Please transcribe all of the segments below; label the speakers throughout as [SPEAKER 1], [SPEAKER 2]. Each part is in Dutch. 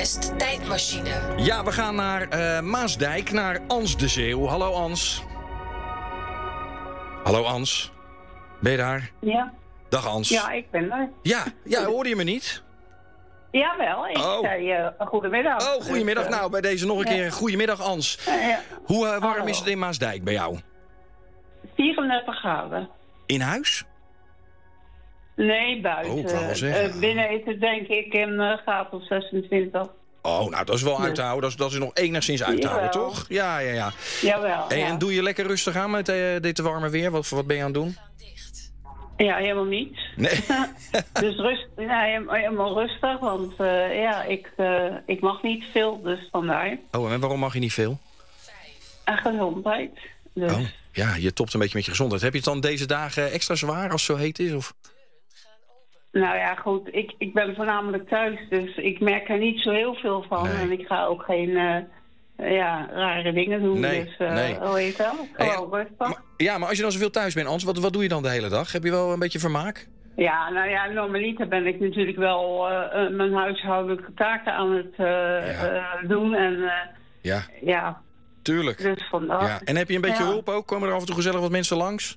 [SPEAKER 1] West tijdmachine.
[SPEAKER 2] Ja, we gaan naar Maasdijk, naar Ans de Zeeuw. Hallo Ans. Hallo Ans. Ben je daar?
[SPEAKER 3] Ja.
[SPEAKER 2] Dag Ans.
[SPEAKER 3] Ja, ik ben er.
[SPEAKER 2] Ja, hoorde je me niet?
[SPEAKER 3] Jawel, ik zei goedemiddag.
[SPEAKER 2] Oh, goedemiddag. Nou, bij deze nog een keer goedemiddag Ans. Hoe warm is het in Maasdijk bij jou?
[SPEAKER 3] 34 graden.
[SPEAKER 2] In huis?
[SPEAKER 3] Nee, buiten.
[SPEAKER 2] Oh, ik wou wel zeggen.
[SPEAKER 3] Binnen is het denk ik een graad of 26.
[SPEAKER 2] Oh, nou, dat is wel uit te houden. Dat is nog enigszins uit te houden, toch? Ja.
[SPEAKER 3] Jawel.
[SPEAKER 2] En doe je lekker rustig aan met dit te warme weer? Wat ben je aan het doen?
[SPEAKER 3] Ja, helemaal niets.
[SPEAKER 2] Nee.
[SPEAKER 3] Dus helemaal rustig, want ik mag niet veel, dus vandaar.
[SPEAKER 2] Oh, en waarom mag je niet veel?
[SPEAKER 3] En gezondheid. Dus.
[SPEAKER 2] Oh, ja, je topt een beetje met je gezondheid. Heb je het dan deze dagen extra zwaar als het zo heet is? Of?
[SPEAKER 3] Nou ja, goed, ik ben voornamelijk thuis, dus ik merk er niet zo heel veel van. Nee. En ik ga ook geen rare dingen doen.
[SPEAKER 2] Nee,
[SPEAKER 3] dus
[SPEAKER 2] nee.
[SPEAKER 3] hoe heet dat? Gewoon rustig.
[SPEAKER 2] Maar als je dan zoveel thuis bent, Ans, wat doe je dan de hele dag? Heb je wel een beetje vermaak?
[SPEAKER 3] Ja, nou ja, normaliter ben ik natuurlijk wel mijn huishoudelijke taken aan het doen. En ja.
[SPEAKER 2] Tuurlijk.
[SPEAKER 3] Dus vandaag.
[SPEAKER 2] Ja. En heb je een beetje hulp ook? Komen er af en toe gezellig wat mensen langs?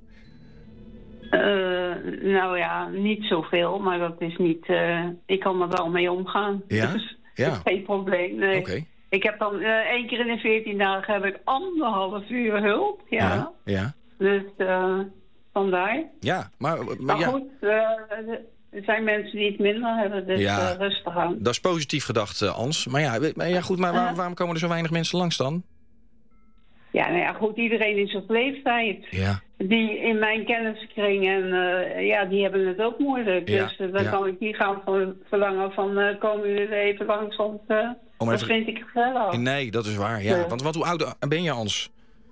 [SPEAKER 3] Nou ja, niet zoveel, maar dat is niet... ik kan er wel mee omgaan.
[SPEAKER 2] Ja?
[SPEAKER 3] Dus
[SPEAKER 2] Ja.
[SPEAKER 3] dat is geen probleem, nee.
[SPEAKER 2] Okay.
[SPEAKER 3] Ik heb dan 1 keer in de 14 dagen heb ik 1,5 uur hulp, ja. Dus vandaar.
[SPEAKER 2] Ja, maar
[SPEAKER 3] goed, er zijn mensen die het minder hebben, dus rustig aan.
[SPEAKER 2] Dat is positief gedacht, Ans. Maar goed, waarom komen er zo weinig mensen langs dan?
[SPEAKER 3] Ja, nou ja, goed, iedereen is op leeftijd.
[SPEAKER 2] Ja.
[SPEAKER 3] Die in mijn kenniskring en die hebben het ook moeilijk. Ja. Dus dan kan ik niet gaan verlangen van komen jullie even langs, want dat vind ik gezellig.
[SPEAKER 2] Nee, dat is waar, ja. Want hoe oud ben je, Ans?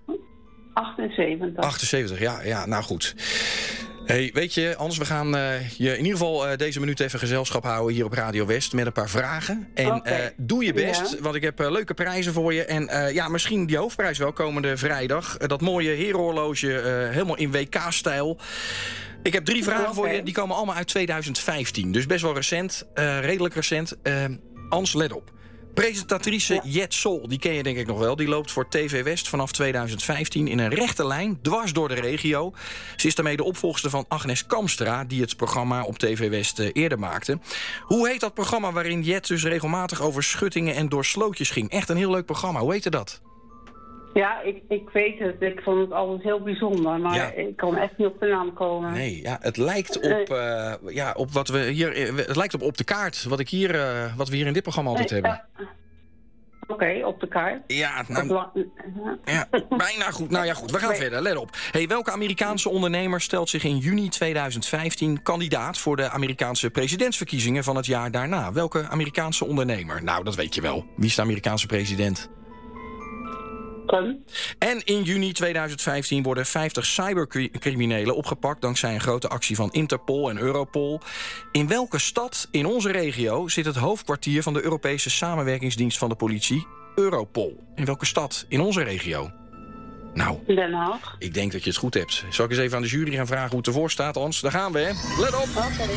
[SPEAKER 3] 78.
[SPEAKER 2] 78, ja, nou goed. Hey, weet je, Ans, we gaan je in ieder geval deze minuut even gezelschap houden hier op Radio West met een paar vragen. En doe je best, want ik heb leuke prijzen voor je. En misschien die hoofdprijs wel komende vrijdag. Dat mooie herenhorloge helemaal in WK-stijl. Ik heb 3 vragen voor je, die komen allemaal uit 2015. Dus best wel recent, redelijk recent. Ans, let op. Presentatrice Jet Sol, die ken je denk ik nog wel. Die loopt voor TV West vanaf 2015 in een rechte lijn, dwars door de regio. Ze is daarmee de opvolgster van Agnes Kamstra, die het programma op TV West eerder maakte. Hoe heet dat programma waarin Jet dus regelmatig over schuttingen en door slootjes ging? Echt een heel leuk programma. Hoe heette dat?
[SPEAKER 3] Ja, ik weet het. Ik vond het altijd heel bijzonder, maar ik kan echt niet op de naam komen.
[SPEAKER 2] Nee, ja, het lijkt op wat we hier. Het lijkt op de kaart, wat we hier in dit programma altijd hebben.
[SPEAKER 3] Oké, op de kaart.
[SPEAKER 2] Ja, bijna goed. Nou ja, goed, we gaan verder. Let op. Hey, welke Amerikaanse ondernemer stelt zich in juni 2015 kandidaat voor de Amerikaanse presidentsverkiezingen van het jaar daarna? Welke Amerikaanse ondernemer? Nou, dat weet je wel. Wie is de Amerikaanse president? En in juni 2015 worden 50 cybercriminelen opgepakt dankzij een grote actie van Interpol en Europol. In welke stad in onze regio zit het hoofdkwartier van de Europese samenwerkingsdienst van de politie, Europol? In welke stad in onze regio? Nou,
[SPEAKER 3] Den Haag.
[SPEAKER 2] Ik denk dat je het goed hebt. Zal ik eens even aan de jury gaan vragen hoe het ervoor staat, Ans? Daar gaan we, hè? Let op!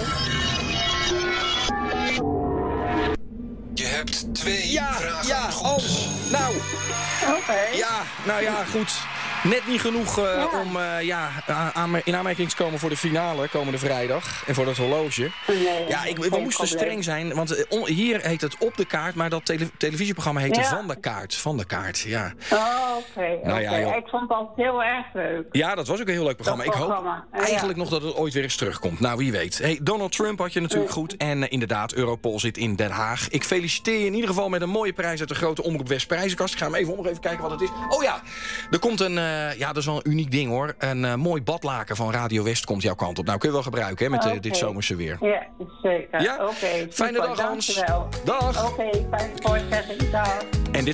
[SPEAKER 4] Je hebt 2 vragen goed.
[SPEAKER 2] Ans. Nou. Ja, nou ja, goed. Net niet genoeg om in aanmerking te komen voor de finale komende vrijdag. En voor dat horloge. We moesten streng zijn, want hier heet het Op de Kaart, maar dat televisieprogramma heette Van de Kaart. Van de Kaart, ja.
[SPEAKER 3] Oké. Ik vond het altijd heel erg leuk.
[SPEAKER 2] Ja, dat was ook een heel leuk programma. Ik hoop eigenlijk nog dat het ooit weer eens terugkomt. Nou, wie weet. Hey, Donald Trump had je natuurlijk goed. En inderdaad, Europol zit in Den Haag. Ik feliciteer je in ieder geval met een mooie prijs uit de grote Omroep West prijzenkast. Ik ga hem even kijken wat het is. Oh ja, er komt dat is wel een uniek ding hoor. Een mooi badlaken van Radio West komt jouw kant op. Nou, kun je wel gebruiken hè, met dit zomerse weer.
[SPEAKER 3] Ja, zeker.
[SPEAKER 2] Ja?
[SPEAKER 3] Oké.
[SPEAKER 2] Fijne dag, Hans.
[SPEAKER 3] Dankjewel.
[SPEAKER 2] Dag.
[SPEAKER 3] Oké, fijne voortzetting. Dag.
[SPEAKER 2] En dit